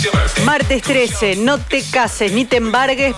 Martes 13, no te cases, ni te embarques.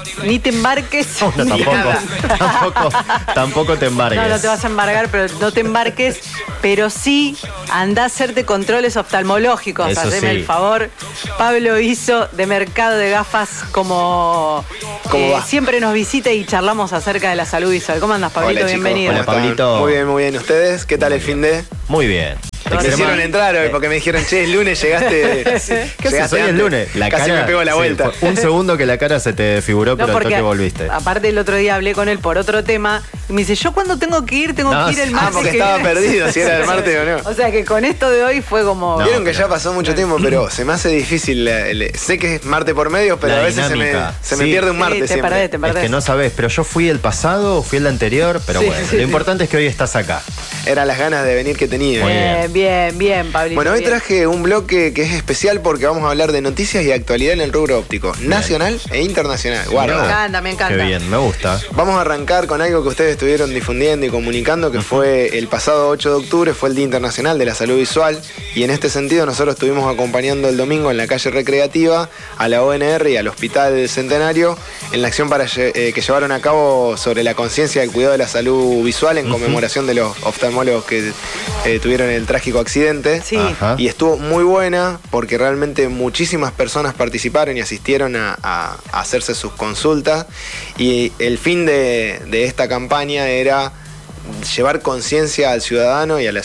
Tampoco te embargues. No te vas a embargar, pero no te embarques. Pero sí, andá a hacerte controles oftalmológicos. Eso Haceme sí. el favor. Pablo Hizo, de Mercado de Gafas, como siempre nos visita y charlamos acerca de la salud visual. ¿Cómo andas, Pablito? Hola, chicos. Bienvenido. Hola, Pablito. Muy bien. ¿Ustedes? ¿Qué tal el fin de? Muy bien. Me hicieron entrar hoy porque me dijeron, che, es lunes, llegaste. ¿Qué haces hoy el lunes? Casi me pegó la vuelta. Fue un segundo que la cara se te figuró, pero al toque volviste. Aparte, el otro día hablé con él por otro tema y me dice, yo cuando tengo que ir, tengo que ir el martes. Porque que estaba viene. perdido, si era el martes o no. O sea que con esto de hoy fue como... Vieron que ya pasó mucho tiempo, pero se me hace difícil. Sé que es martes por medio, pero La a veces dinámica. se me pierde un martes te siempre. perdés. Es que no sabés, pero yo fui el pasado, fui el anterior, pero Sí, bueno, sí, lo sí. importante es que hoy estás acá. Eran las ganas de venir que tenía. Muy Bien, Pablito. Bueno, hoy bien. traje un bloque que es especial porque vamos a hablar de noticias y actualidad en el rubro óptico, nacional e internacional. Guarda. Me encanta. Qué bien, me gusta. Vamos a arrancar con algo que ustedes estuvieron difundiendo y comunicando, que fue el pasado 8 de octubre, fue el Día Internacional de la Salud Visual, y en este sentido nosotros estuvimos acompañando el domingo en la calle Recreativa a la ONR y al Hospital Centenario en la acción que llevaron a cabo sobre la conciencia del cuidado de la salud visual en conmemoración de los oftalmólogos que tuvieron el trágico accidente. Sí. Ajá. Y estuvo muy buena porque realmente muchísimas personas participaron y asistieron a hacerse sus consultas, y el fin de esta campaña era llevar conciencia al ciudadano y a la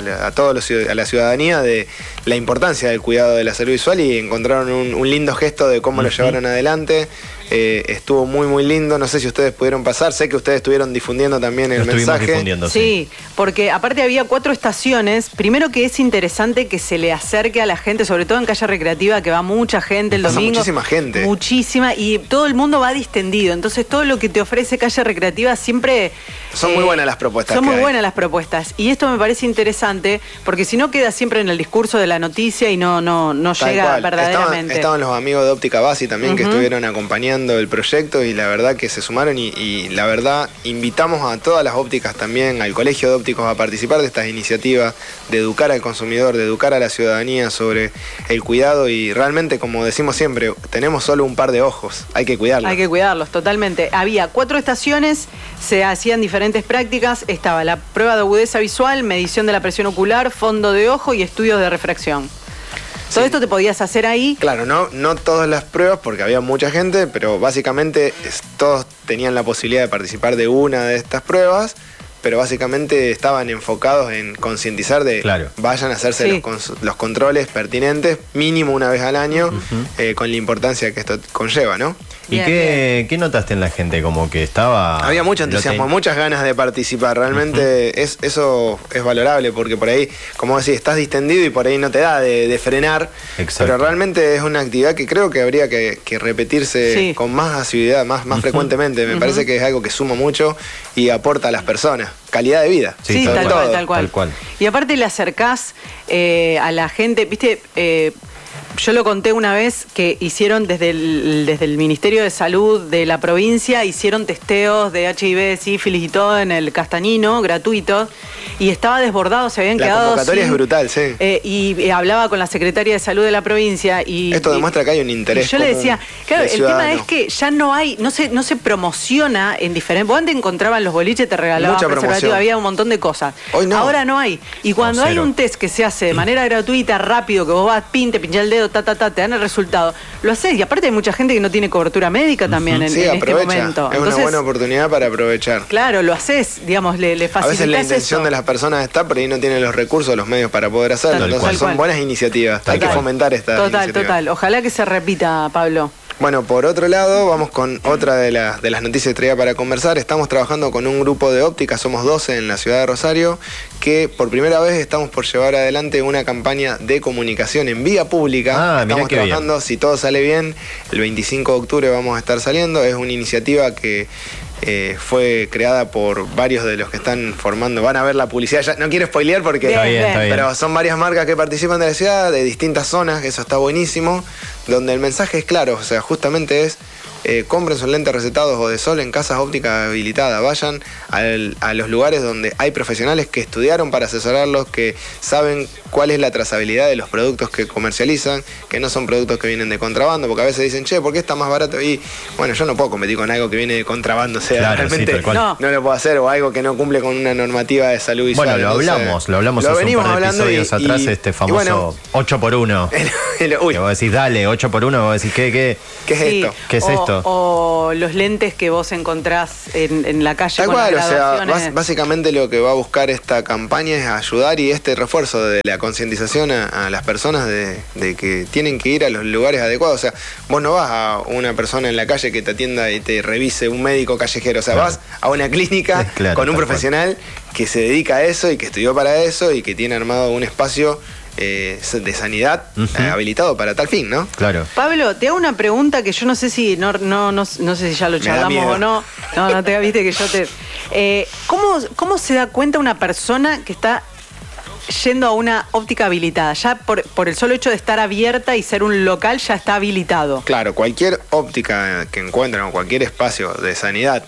ciudadanía de la importancia del cuidado de la salud visual, y encontraron un lindo gesto de cómo lo llevaron adelante. Estuvo muy lindo. No sé si ustedes pudieron pasar. Sé que ustedes estuvieron difundiendo también el Lo estuvimos mensaje. difundiendo, Sí, porque aparte había 4 estaciones. Primero que es interesante que se le acerque a la gente, sobre todo en calle Recreativa, que va mucha gente el Pasa domingo. muchísima gente. Muchísima, y todo el mundo va distendido. Entonces todo lo que te ofrece calle Recreativa siempre... Son muy buenas las propuestas. Son que muy hay. buenas las propuestas. Y esto me parece interesante, porque si no queda siempre en el discurso de la noticia y no Tal llega cual. verdaderamente. Estaban los amigos de Óptica Basi también, que estuvieron acompañando el proyecto, y la verdad que se sumaron, y la verdad invitamos a todas las ópticas también, al Colegio de Ópticos, a participar de estas iniciativas de educar al consumidor, de educar a la ciudadanía sobre el cuidado, y realmente, como decimos siempre, tenemos solo un par de ojos, hay que cuidarlos. Hay que cuidarlos, totalmente. Había 4 estaciones, se hacían diferentes prácticas. Estaba la prueba de agudeza visual, medición de la presión ocular, fondo de ojo y estudios de refracción. Todo esto te podías hacer ahí. Claro, no todas las pruebas porque había mucha gente, pero básicamente todos tenían la posibilidad de participar de una de estas pruebas, pero básicamente estaban enfocados en concientizar de vayan a hacerse Sí. los controles pertinentes, mínimo una vez al año, con la importancia que esto conlleva, ¿no? ¿Y Bien, qué notaste en la gente? Como que estaba... Había mucho entusiasmo, muchas ganas de participar. Realmente eso es valorable, porque por ahí, como decís, estás distendido y por ahí no te da de frenar. Exacto. Pero realmente es una actividad que creo que habría que repetirse con más asiduidad, más frecuentemente. Me parece que es algo que suma mucho y aporta a las personas calidad de vida. Sí, tal tal cual. Y aparte le acercás a la gente, viste, yo lo conté una vez que hicieron desde el Ministerio de Salud de la provincia, hicieron testeos de HIV, sífilis y todo en el Castañino, gratuitos, y estaba desbordado, se habían quedado... La convocatoria es brutal, sí. Y hablaba con la Secretaria de Salud de la provincia y... Esto demuestra que hay un interés. Y yo le decía, claro, el ciudadano. tema es que ya no hay, no se promociona en diferentes... Vos antes encontraban los boliches, te regalaban Mucha preservativo, promoción. había un montón de cosas. Hoy no. Ahora no hay. Y cuando hay cero. un test que se hace de manera gratuita, rápido, que vos vas, te pinchás el dedo, te dan el resultado, lo haces. Y aparte hay mucha gente que no tiene cobertura médica también en Sí, este aprovecha. momento. Es Entonces, una buena oportunidad para aprovechar. claro, lo haces, digamos, le A facilitas veces la intención eso. de las personas está, pero ahí no tienen los recursos, los medios para poder hacerlo. Tal Entonces cual. son buenas iniciativas. Hay que fomentar estas iniciativas. Total. Ojalá que se repita, Pablo. Bueno, por otro lado, vamos con otra de las noticias que traía para conversar. Estamos trabajando con un grupo de ópticas, somos 12 en la ciudad de Rosario, que por primera vez estamos por llevar adelante una campaña de comunicación en vía pública. Mirá Estamos qué trabajando, bien. si todo sale bien, el 25 de octubre vamos a estar saliendo. Es una iniciativa que fue creada por varios de los que están formando. Van a ver la publicidad, ya no quiero spoilear porque... Está bien. Pero son varias marcas que participan de la ciudad, de distintas zonas, eso está buenísimo, donde el mensaje es claro, o sea, justamente es compren sus lentes recetados o de sol en casas ópticas habilitadas. Vayan a los lugares donde hay profesionales que estudiaron para asesorarlos, que saben cuál es la trazabilidad de los productos que comercializan, que no son productos que vienen de contrabando, porque a veces dicen, che, ¿por qué está más barato? Y bueno, yo no puedo competir con algo que viene de contrabando, o sea, Claro, realmente sí, tal cual. no lo puedo hacer, o algo que no cumple con una normativa de salud visual. Bueno, lo hablamos hace un venimos par de hablando episodios atrás, este famoso 8x1. Uy, Que vos decís, dale, 8x1, vos decís, ¿qué ¿qué es Sí, esto? ¿Qué es esto? O los lentes que vos encontrás en la calle Tal con cual, las o sea, graduaciones. básicamente lo que va a buscar esta campaña es ayudar y este refuerzo de la concientización a las personas de que tienen que ir a los lugares adecuados. O sea, vos no vas a una persona en la calle que te atienda y te revise un médico callejero. O sea, Claro. vas a una clínica Claro, con un tal profesional que se dedica a eso y que estudió para eso y que tiene armado un espacio de sanidad habilitado para tal fin, ¿no? Claro. Pablo, te hago una pregunta que yo no sé si no sé si ya lo Me da charlamos miedo. o no. No te viste que yo te. ¿Cómo se da cuenta una persona que está yendo a una óptica habilitada? Ya por el solo hecho de estar abierta y ser un local ya está habilitado. Claro, cualquier óptica que encuentran o cualquier espacio de sanidad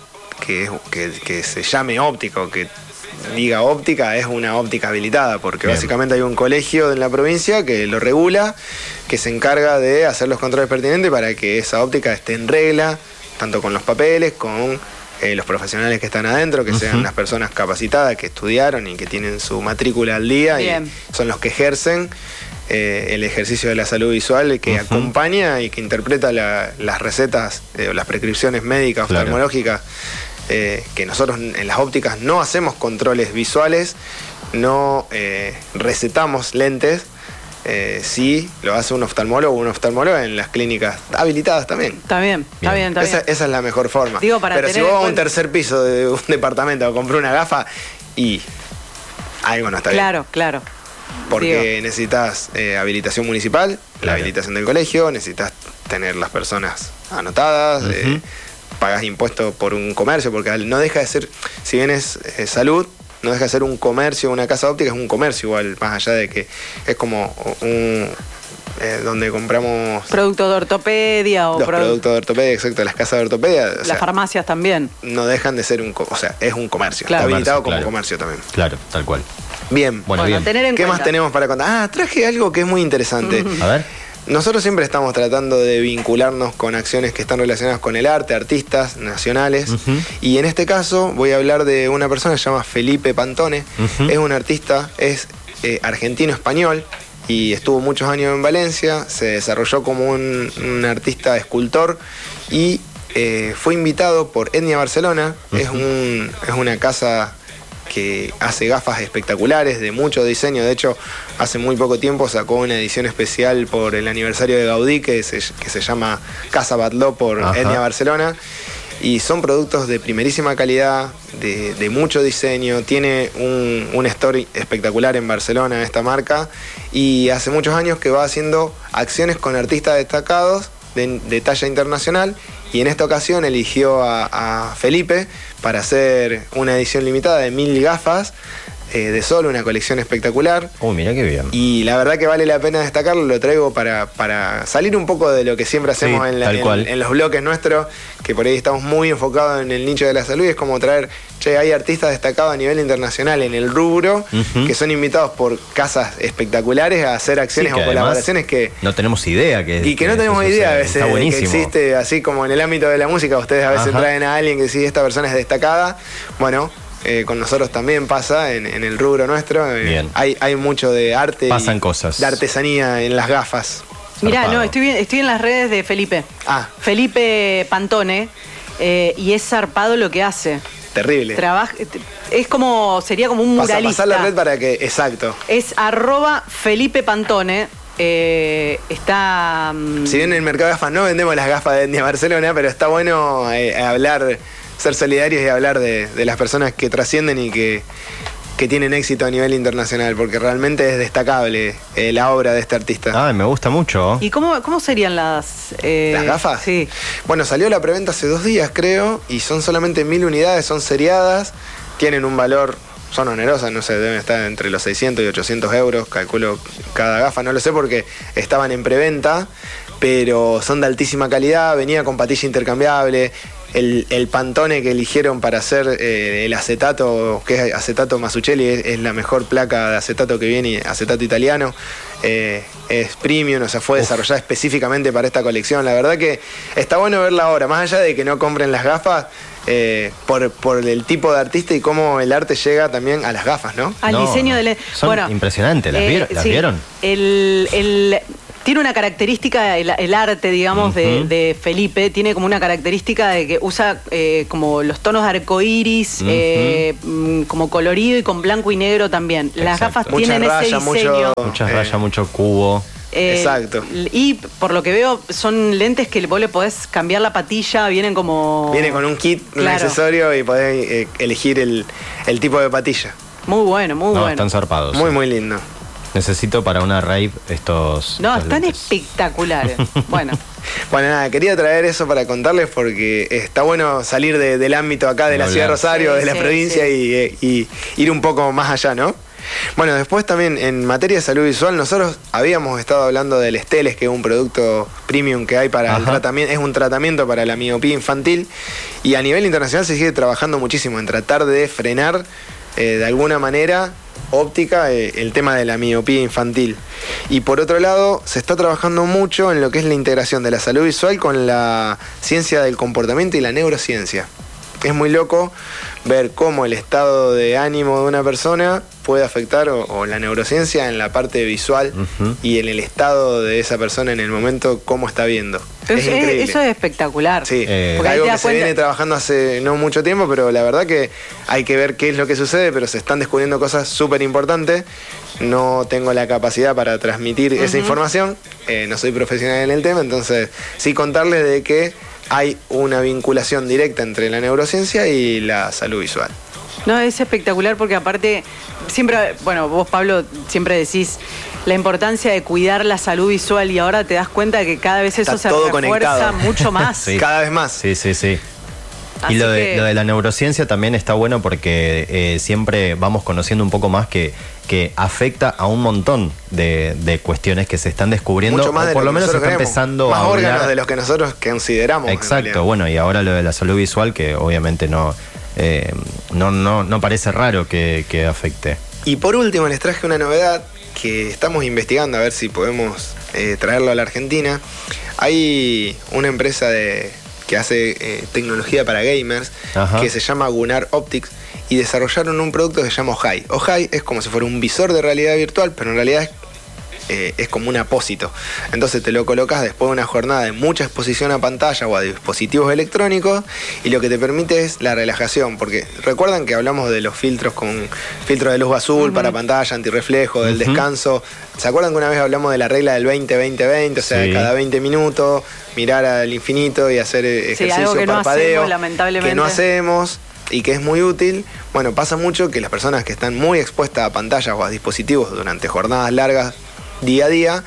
que se llame óptica o que diga óptica es una óptica habilitada, porque Bien. básicamente hay un colegio en la provincia que lo regula, que se encarga de hacer los controles pertinentes para que esa óptica esté en regla, tanto con los papeles, con los profesionales que están adentro, que sean las personas capacitadas, que estudiaron y que tienen su matrícula al día. Bien. Y son los que ejercen el ejercicio de la salud visual, que acompaña y que interpreta las recetas o las prescripciones médicas, Claro. oftalmológicas, que nosotros en las ópticas no hacemos controles visuales, no recetamos lentes, sí lo hace un oftalmólogo o una oftalmóloga en las clínicas habilitadas también. Está bien. Esa es la mejor forma. Digo, para Pero si tener vos en vas a un cuenta- tercer piso de un departamento a comprar una gafa y algo no está bien. Claro. Porque necesitas habilitación municipal, la Claro. habilitación del colegio, necesitas tener las personas anotadas, pagas impuestos por un comercio, porque no deja de ser, si bien es salud, no deja de ser un comercio, una casa óptica es un comercio igual, más allá de que es como un donde compramos Producto de ortopedia o los productos de ortopedia, exacto, las casas de ortopedia, o las sea, farmacias también. no dejan de ser o sea, es un comercio, Claro. está habilitado Comercio, como claro. comercio también. Claro, tal cual. Bien. Bueno, bien. tener en ¿Qué cuenta. más tenemos para contar? Traje algo que es muy interesante. A ver. Nosotros siempre estamos tratando de vincularnos con acciones que están relacionadas con el arte, artistas nacionales. Y en este caso voy a hablar de una persona que se llama Felipe Pantone. Es un artista, es argentino-español y estuvo muchos años en Valencia. Se desarrolló como un artista escultor y fue invitado por Etnia Barcelona. Es una casa que hace gafas espectaculares de mucho diseño. De hecho, hace muy poco tiempo sacó una edición especial por el aniversario de Gaudí que se llama Casa Batlló por Ajá. Etnia Barcelona. Y son productos de primerísima calidad, de mucho diseño. Tiene un story espectacular en Barcelona esta marca. Y hace muchos años que va haciendo acciones con artistas destacados de talla internacional. Y en esta ocasión eligió a Felipe para hacer una edición limitada de 1000 gafas de sol, una colección espectacular. Mira qué bien. Y la verdad que vale la pena destacarlo, lo traigo para salir un poco de lo que siempre hacemos Sí, en tal cual. los bloques nuestros, que por ahí estamos muy enfocados en el nicho de la salud, y es como traer, hay artistas destacados a nivel internacional en el rubro, que son invitados por casas espectaculares a hacer acciones Sí, que o colaboraciones que... no tenemos idea Y que no tenemos eso idea a sucede. veces Está de que buenísimo. existe, así como en el ámbito de la música, ustedes a veces Ajá. traen a alguien que sí, esta persona es destacada. Bueno, con nosotros también pasa en el rubro nuestro. Bien. Hay mucho de arte. Pasan cosas. De artesanía en las gafas. Mirá, Zarpado. no, estoy en las redes de Felipe. Ah. Felipe Pantone, y es zarpado lo que hace. Terrible. Sería como un muralista. Pasar la red para que. Exacto. Es @Felipe Pantone. Está. Si bien en el mercado de gafas no vendemos las gafas de Etnia Barcelona, pero está bueno hablar, ser solidarios y hablar de las personas que trascienden y que tienen éxito a nivel internacional, porque realmente es destacable la obra de este artista. Ah, me gusta mucho. ¿Y cómo serían las. ¿Las gafas? Sí. Bueno, salió la preventa hace 2 días, creo, y son solamente 1000 unidades, son seriadas, tienen un valor, son onerosas, no sé, deben estar entre los 600 y 800 euros, calculo cada gafa, no lo sé porque estaban en preventa, pero son de altísima calidad, venía con patilla intercambiable. El Pantone que eligieron para hacer el acetato, que es acetato Masuccelli, es la mejor placa de acetato que viene, acetato italiano. Es premium, o sea, fue desarrollada específicamente para esta colección. La verdad que está bueno verla ahora, más allá de que no compren las gafas, por el tipo de artista y cómo el arte llega también a las gafas, ¿no? Al diseño del... Son impresionantes, ¿las vieron? Tiene una característica, el arte, digamos, de Felipe, tiene como una característica de que usa como los tonos de arcoíris, como colorido y con blanco y negro también. Las gafas tienen ese diseño. Muchas rayas, mucho cubo. Exacto. Y por lo que veo, son lentes que vos le podés cambiar la patilla, vienen como... Viene con un kit, un accesorio y podés elegir el tipo de patilla. Muy bueno, muy bueno. Están zarpados. Muy lindo. Necesito para una rave estos... No, están espectaculares. Bueno, nada, quería traer eso para contarles porque está bueno salir del ámbito acá de la ciudad de Rosario, de la provincia y ir un poco más allá, ¿no? Bueno, después también en materia de salud visual, nosotros habíamos estado hablando del Esteles, que es un producto premium que hay para el tratamiento, es un tratamiento para la miopía infantil, y a nivel internacional se sigue trabajando muchísimo en tratar de frenar de alguna manera óptica el tema de la miopía infantil. Y por otro lado, se está trabajando mucho en lo que es la integración de la salud visual con la ciencia del comportamiento y la neurociencia. Es muy loco ver cómo el estado de ánimo de una persona puede afectar o la neurociencia en la parte visual y en el estado de esa persona en el momento cómo está viendo. Es increíble. Eso es espectacular. Sí, algo que se viene trabajando hace no mucho tiempo, pero la verdad que hay que ver qué es lo que sucede, pero se están descubriendo cosas súper importantes. No tengo la capacidad para transmitir esa información, no soy profesional en el tema, entonces sí contarles de que hay una vinculación directa entre la neurociencia y la salud visual. No, es espectacular porque aparte, siempre, bueno, vos Pablo siempre decís la importancia de cuidar la salud visual y ahora te das cuenta de que cada vez eso se refuerza mucho más. Sí. Cada vez más. Sí. Y lo de la neurociencia también está bueno porque siempre vamos conociendo un poco más que afecta a un montón de cuestiones que se están descubriendo. Mucho más o por lo menos se está empezando más a hablar. órganos de los que nosotros consideramos. Exacto, bueno, y ahora lo de la salud visual, que obviamente no parece raro que afecte. Y por último les traje una novedad que estamos investigando a ver si podemos traerlo a la Argentina. Hay una empresa que hace tecnología para gamers, que se llama Gunnar Optics, y desarrollaron un producto que se llama Ojai. Ojai es como si fuera un visor de realidad virtual, pero en realidad es como un apósito. Entonces te lo colocas después de una jornada de mucha exposición a pantalla o a dispositivos electrónicos, y lo que te permite es la relajación, porque recuerdan que hablamos de los filtros con filtro de luz azul para pantalla, antirreflejo, del descanso. ¿Se acuerdan que una vez hablamos de la regla del 20-20-20? O sea, cada 20 minutos mirar al infinito y hacer ejercicio que parpadeo, no hacemos, lamentablemente. que no hacemos y que es muy útil. Bueno, pasa mucho que las personas que están muy expuestas a pantallas o a dispositivos durante jornadas largas, día a día,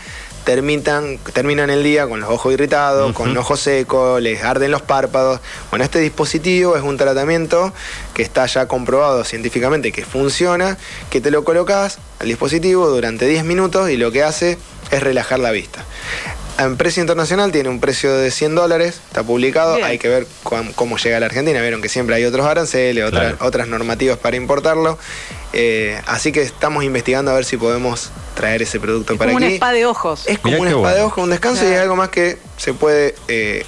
terminan el día con los ojos irritados, con ojos secos, les arden los párpados. Bueno, este dispositivo es un tratamiento que está ya comprobado científicamente que funciona, que te lo colocas al dispositivo durante 10 minutos y lo que hace es relajar la vista. En precio internacional tiene un precio de $100, está publicado. Bien. Hay que ver cómo llega a la Argentina. Vieron que siempre hay otros aranceles, otras normativas para importarlo. Así que estamos investigando a ver si podemos traer ese producto para aquí. Es como un spa de ojos. Es como un spa de ojos, un descanso, y es algo más que se puede...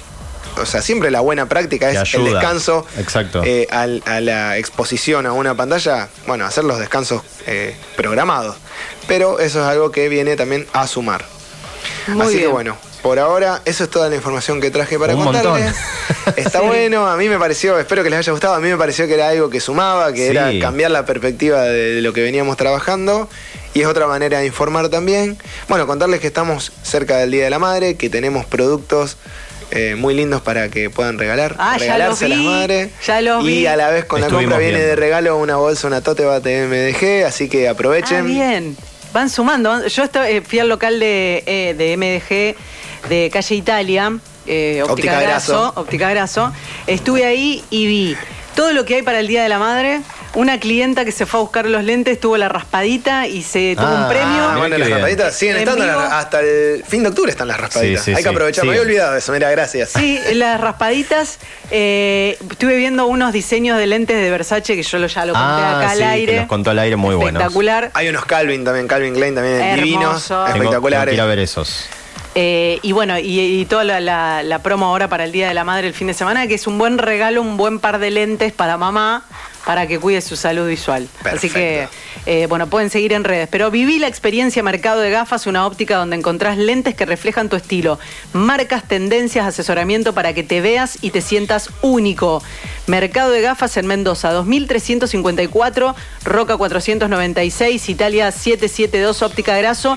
o sea, siempre la buena práctica es el descanso. Exacto. A la exposición a una pantalla, bueno, hacer los descansos programados. Pero eso es algo que viene también a sumar. Así que bueno, por ahora eso es toda la información que traje para contarles. Está bueno, a mí me pareció, espero que les haya gustado, a mí me pareció que era algo que sumaba, que era cambiar la perspectiva de lo que veníamos trabajando, y es otra manera de informar también. Bueno, contarles que estamos cerca del Día de la Madre, que tenemos productos muy lindos para que puedan regalarse a las madres. Y a la vez con la compra viene de regalo una bolsa, una tote bag de MDG, así que aprovechen. Bien. Van sumando. Yo fui al local de MDG de Calle Italia, Óptica Grasso. Estuve ahí y vi todo lo que hay para el Día de la Madre. una clienta que se fue a buscar los lentes tuvo la raspadita y se tuvo un premio. Bueno, las raspaditas siguen estando hasta el fin de octubre, están las raspaditas. Hay que aprovechar. Me había olvidado de eso, mira, gracias. Sí, las raspaditas. Estuve viendo unos diseños de lentes de Versace que yo ya lo conté acá al aire. Que los contó al aire, muy buenos. Espectacular. Hay unos Calvin Klein también divinos, espectaculares. Tengo que ir a ver esos. Y bueno, y toda la promo ahora para el Día de la Madre el fin de semana, que es un buen regalo, un buen par de lentes para mamá, para que cuide su salud visual. Perfecto. Así que, bueno, pueden seguir en redes. Pero viví la experiencia Mercado de Gafas, una óptica donde encontrás lentes que reflejan tu estilo, marcas, tendencias, asesoramiento para que te veas y te sientas único. Mercado de Gafas en Mendoza, 2354, Roca 496, Italia 772, Óptica Grasso.